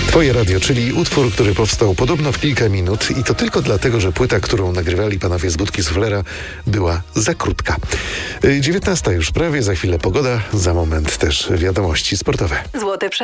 Twoje radio, czyli utwór, który powstał podobno w kilka minut i to tylko dlatego, że płyta, którą nagrywali panowie z Budki Suflera, była za krótka. 19 już prawie, za chwilę pogoda, za moment też wiadomości sportowe. Złote